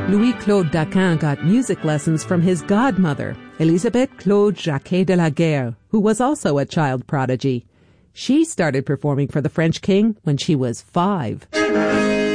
Louis-Claude Daquin got music lessons from his godmother, Elisabeth Claude Jacquet de la Guerre, who was also a child prodigy. She started performing for the French king when she was 5.